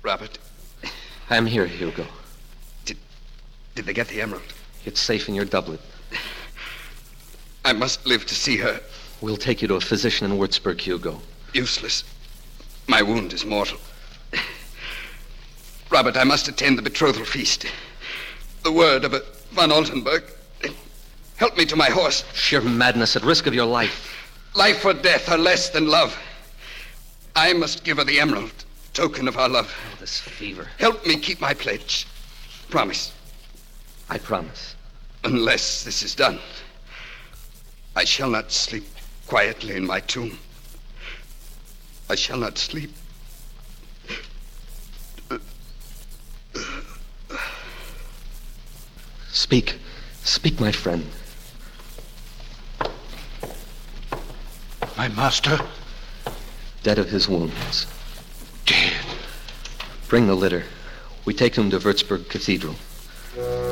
Robert, I'm here, Hugo. did they get the emerald? It's safe in your doublet. I must live to see her. We'll take you to a physician in Würzburg, Hugo. Useless. My wound is mortal. Robert, I must attend the betrothal feast. The word of a von Altenburg. Help me to my horse. Sheer madness at risk of your life. Life or death are less than love. I must give her the emerald, token of our love. Oh, this fever. Help me keep my pledge. Promise. I promise. Unless this is done, I shall not sleep quietly in my tomb. I shall not sleep. Speak. Speak, my friend. My master? Dead of his wounds. Dead. Bring the litter. We take him to Würzburg Cathedral.